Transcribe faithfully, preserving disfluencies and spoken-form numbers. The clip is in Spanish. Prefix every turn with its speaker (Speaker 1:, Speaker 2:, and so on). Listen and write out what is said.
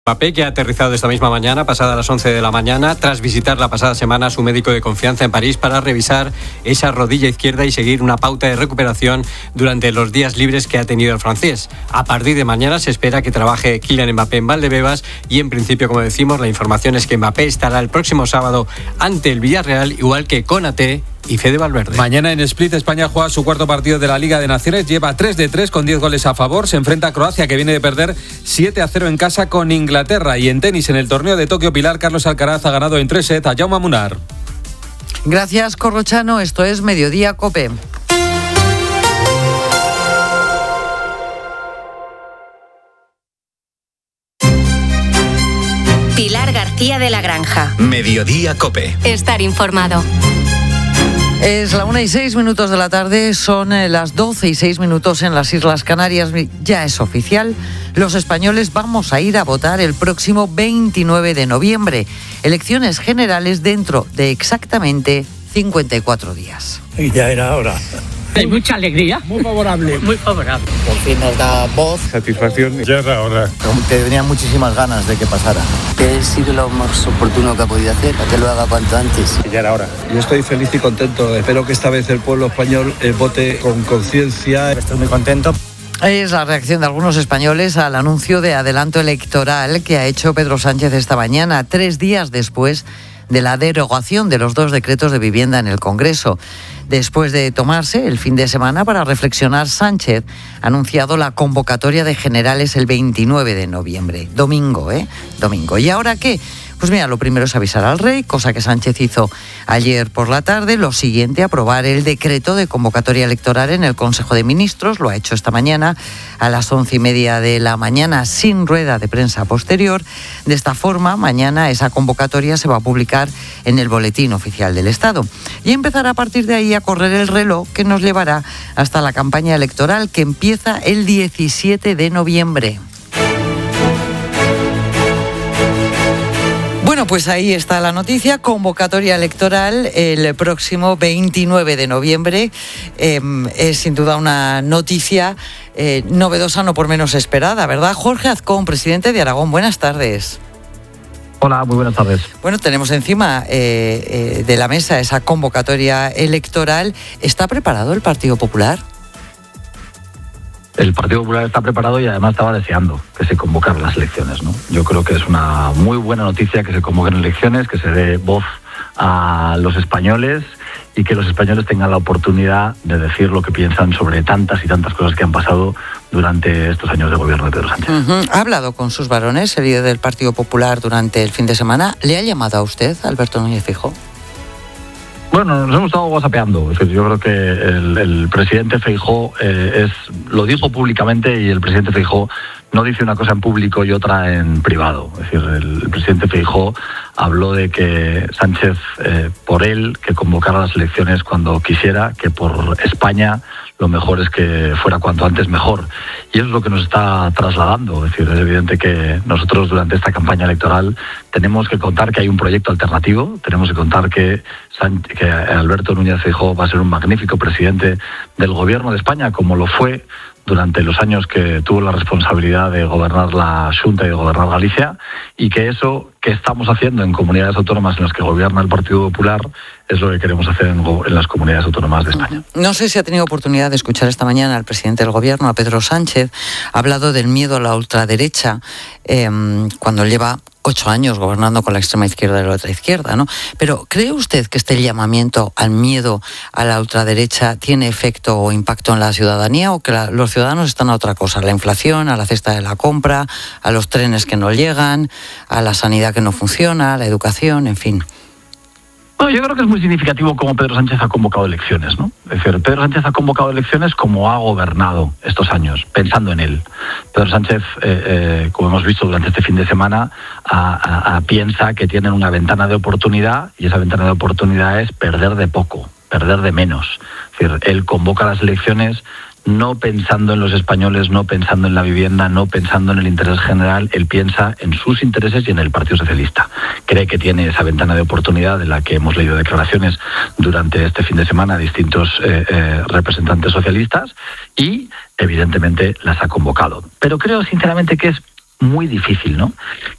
Speaker 1: Mbappé, que ha aterrizado esta misma mañana, pasada las once de la mañana, tras visitar la pasada semana a su médico de confianza en París para revisar esa rodilla izquierda y seguir una pauta de recuperación durante los días libres que ha tenido el francés. A partir de mañana se espera que trabaje Kylian Mbappé en Valdebebas y, en principio, como decimos, la información es que Mbappé estará el próximo sábado ante el Villarreal, igual que Konaté y Fede Valverde.
Speaker 2: Mañana en Split, España juega su cuarto partido de la Liga de Naciones, lleva tres de tres con diez goles a favor, se enfrenta a Croacia, que viene de perder siete a cero en casa con Inglaterra. Y en tenis, en el torneo de Tokio, Pilar, Carlos Alcaraz ha ganado en tres sets a Jaume Munar.
Speaker 3: Gracias, Corrochano. Esto es Mediodía COPE.
Speaker 4: Pilar García de la Granja.
Speaker 5: Mediodía COPE.
Speaker 4: Estar informado.
Speaker 3: Es la una y seis minutos de la tarde, son las doce y seis minutos en las Islas Canarias. Ya es oficial, los españoles vamos a ir a votar el próximo veintinueve de noviembre. Elecciones generales dentro de exactamente cincuenta y cuatro días.
Speaker 6: Y ya era hora.
Speaker 7: Hay mucha alegría.
Speaker 6: Muy favorable.
Speaker 7: Muy favorable.
Speaker 8: Por fin nos da voz.
Speaker 6: Satisfacción. Ya era hora.
Speaker 8: Que tenía muchísimas ganas de que pasara. Que ha sido lo más oportuno que ha podido hacer, para que lo haga cuanto antes.
Speaker 6: Ya era hora.
Speaker 9: Yo estoy feliz y contento. Espero que esta vez el pueblo español eh, vote con conciencia.
Speaker 8: Estoy muy contento.
Speaker 3: Es la reacción de algunos españoles al anuncio de adelanto electoral que ha hecho Pedro Sánchez esta mañana, tres días después de la derogación de los dos decretos de vivienda en el Congreso. Después de tomarse el fin de semana para reflexionar, Sánchez ha anunciado la convocatoria de generales el veintinueve de noviembre. Domingo, ¿eh? Domingo. ¿Y ahora qué? Pues mira, lo primero es avisar al rey, cosa que Sánchez hizo ayer por la tarde. Lo siguiente, aprobar el decreto de convocatoria electoral en el Consejo de Ministros. Lo ha hecho esta mañana a las once y media de la mañana, sin rueda de prensa posterior. De esta forma, mañana esa convocatoria se va a publicar en el Boletín Oficial del Estado. Y empezará a partir de ahí a correr el reloj que nos llevará hasta la campaña electoral, que empieza el diecisiete de noviembre. Bueno, pues ahí está la noticia, convocatoria electoral el próximo veintinueve de noviembre. Eh, es sin duda una noticia eh, novedosa, no por menos esperada, ¿verdad? Jorge Azcón, presidente de Aragón, buenas tardes.
Speaker 10: Hola, muy buenas tardes.
Speaker 3: Bueno, tenemos encima eh, eh, de la mesa esa convocatoria electoral. ¿Está preparado el Partido Popular?
Speaker 10: El Partido Popular está preparado y además estaba deseando que se convocaran las elecciones, ¿no? Yo creo que es una muy buena noticia que se convoquen elecciones, que se dé voz a los españoles y que los españoles tengan la oportunidad de decir lo que piensan sobre tantas y tantas cosas que han pasado durante estos años de gobierno de Pedro Sánchez.
Speaker 3: Uh-huh. ¿Ha hablado con sus varones, el líder del Partido Popular, durante el fin de semana? ¿Le ha llamado a usted, Alberto Núñez Feijóo?
Speaker 10: Bueno, nos hemos estado whatsappeando. Es decir, yo creo que el, el presidente Feijóo eh, es, lo dijo públicamente y el presidente Feijóo no dice una cosa en público y otra en privado. Es decir, el, el presidente Feijóo habló de que Sánchez, eh, por él, que convocara las elecciones cuando quisiera, que por España lo mejor es que fuera cuanto antes mejor. Y eso es lo que nos está trasladando. Es decir, es evidente que nosotros durante esta campaña electoral tenemos que contar que hay un proyecto alternativo, tenemos que contar que, San, que Alberto Núñez Feijóo va a ser un magnífico presidente del gobierno de España, como lo fue durante los años que tuvo la responsabilidad de gobernar la Xunta y de gobernar Galicia, y que eso que estamos haciendo en comunidades autónomas en las que gobierna el Partido Popular es lo que queremos hacer en, en las comunidades autónomas de España.
Speaker 3: No sé si ha tenido oportunidad de escuchar esta mañana al presidente del Gobierno, a Pedro Sánchez. Ha hablado del miedo a la ultraderecha eh, cuando lleva ocho años gobernando con la extrema izquierda y la otra izquierda, ¿no? Pero ¿cree usted que este llamamiento al miedo a la ultraderecha tiene efecto o impacto en la ciudadanía, o que la, los ciudadanos están a otra cosa? A la inflación, a la cesta de la compra, a los trenes que no llegan, a la sanidad que no funciona, a la educación, en fin.
Speaker 10: Bueno, yo creo que es muy significativo cómo Pedro Sánchez ha convocado elecciones, ¿no? Es decir, Pedro Sánchez ha convocado elecciones como ha gobernado estos años, pensando en él. Pedro Sánchez, eh, eh, como hemos visto durante este fin de semana, a, a, a, piensa que tienen una ventana de oportunidad, y esa ventana de oportunidad es perder de poco, perder de menos. Es decir, él convoca las elecciones no pensando en los españoles, no pensando en la vivienda, no pensando en el interés general. Él piensa en sus intereses y en el Partido Socialista. Cree que tiene esa ventana de oportunidad de la que hemos leído declaraciones durante este fin de semana a distintos eh, eh, representantes socialistas, y evidentemente las ha convocado. Pero creo sinceramente que es muy difícil, ¿no?,